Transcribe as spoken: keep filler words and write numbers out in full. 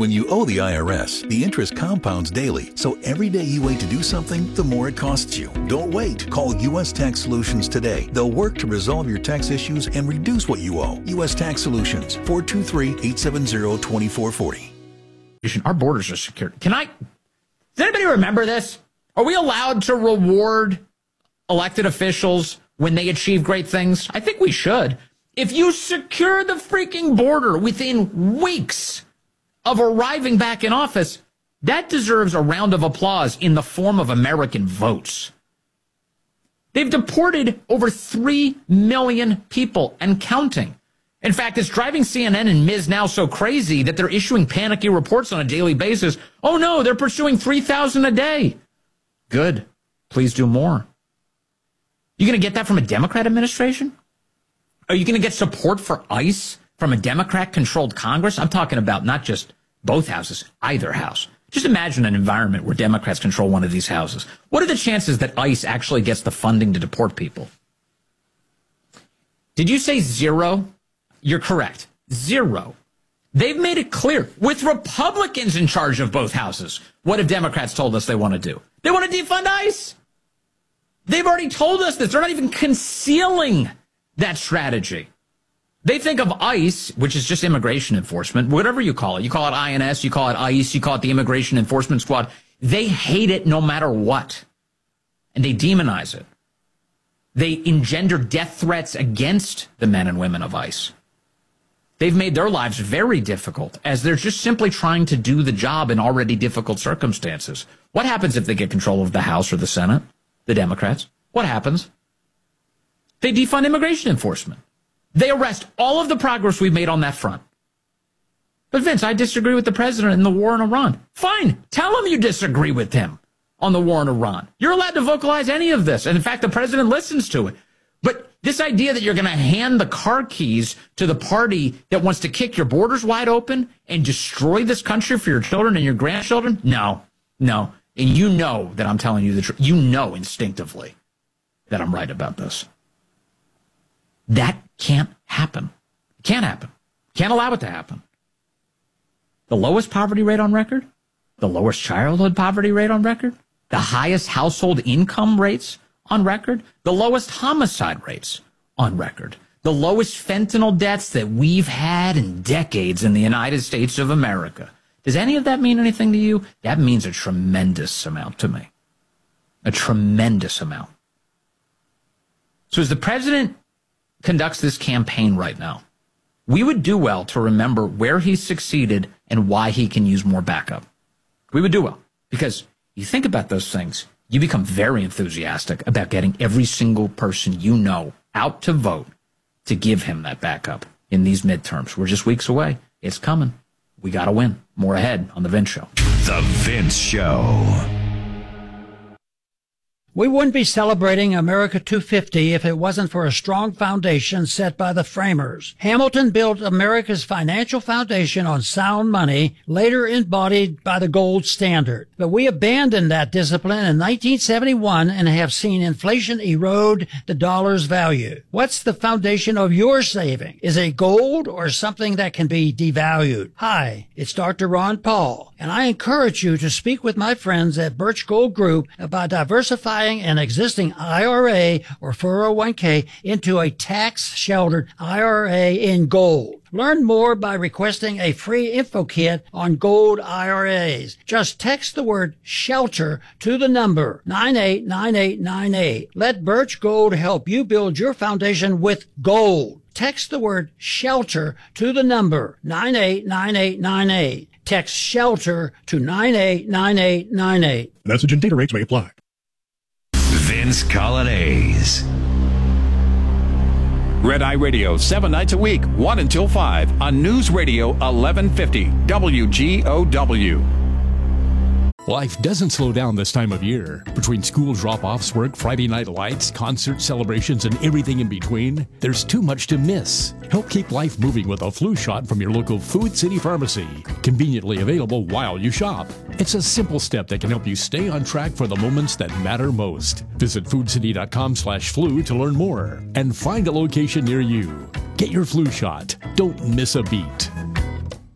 When you owe the I R S, the interest compounds daily, so every day you wait to do something, the more it costs you. Don't wait. Call U S Tax Solutions today. They'll work to resolve your tax issues and reduce what you owe. U S Tax Solutions, four two three, eight seven zero, two four four zero. Our borders are secure. Can I... Does anybody remember this? Are we allowed to reward elected officials when they achieve great things? I think we should. If you secure the freaking border within weeks of arriving back in office, that deserves a round of applause in the form of American votes. They've deported over three million people and counting. In fact, it's driving C N N and Miz Now so crazy that they're issuing panicky reports on a daily basis. Oh, no, they're pursuing three thousand a day. Good. Please do more. You going to get that from a Democrat administration? Are you going to get support for ICE from a Democrat-controlled Congress? I'm talking about not just both houses, either house. Just imagine an environment where Democrats control one of these houses. What are the chances that ICE actually gets the funding to deport people? Did you say zero? You're correct. Zero. They've made it clear, with Republicans in charge of both houses, what have Democrats told us they want to do? They want to defund ICE. They've already told us this. They're not even concealing that strategy. They think of ICE, which is just immigration enforcement, whatever you call it. You call it I N S, you call it ICE, you call it the Immigration Enforcement Squad. They hate it no matter what. And they demonize it. They engender death threats against the men and women of ICE. They've made their lives very difficult as they're just simply trying to do the job in already difficult circumstances. What happens if they get control of the House or the Senate, the Democrats? What happens? They defund immigration enforcement. They arrest all of the progress we've made on that front. But Vince, I disagree with the president in the war in Iran. Fine. Tell him you disagree with him on the war in Iran. You're allowed to vocalize any of this. And in fact, the president listens to it. But this idea that you're going to hand the car keys to the party that wants to kick your borders wide open and destroy this country for your children and your grandchildren? No, no. And you know that I'm telling you the truth. You know instinctively that I'm right about this. That can't happen. It can't happen. Can't allow it to happen. The lowest poverty rate on record, the lowest childhood poverty rate on record, the highest household income rates on record, the lowest homicide rates on record, the lowest fentanyl deaths that we've had in decades in the United States of America. Does any of that mean anything to you? That means a tremendous amount to me. A tremendous amount. So as the president conducts this campaign right now, we would do well to remember where he succeeded and why he can use more backup. We would do well because you think about those things, you become very enthusiastic about getting every single person you know out to vote to give him that backup in these midterms. We're just weeks away. It's coming. We got to win. More ahead on The Vince Show. The Vince Show. We wouldn't be celebrating America two fifty if it wasn't for a strong foundation set by the framers. Hamilton built America's financial foundation on sound money, later embodied by the gold standard. But we abandoned that discipline in nineteen seventy-one and have seen inflation erode the dollar's value. What's the foundation of your saving? Is it gold or something that can be devalued? Hi, it's Doctor Ron Paul, and I encourage you to speak with my friends at Birch Gold Group about diversifying an existing I R A or four oh one k into a tax-sheltered I R A in gold. Learn more by requesting a free info kit on gold I R As. Just text the word SHELTER to the number nine eight nine eight nine eight. Let Birch Gold help you build your foundation with gold. Text the word SHELTER to the number nine eight nine eight nine eight. Text SHELTER to nine eight nine eight nine eight. Message and data rates may apply. Vince Colonnese. Red Eye Radio, seven nights a week, one until five on News Radio eleven fifty W G O W. Life doesn't slow down this time of year. Between school drop-offs, work, Friday night lights, concert celebrations, and everything in between, there's too much to miss. Help keep life moving with a flu shot from your local Food City Pharmacy. Conveniently available while you shop. It's a simple step that can help you stay on track for the moments that matter most. Visit foodcity.com slash flu to learn more and find a location near you. Get your flu shot. Don't miss a beat.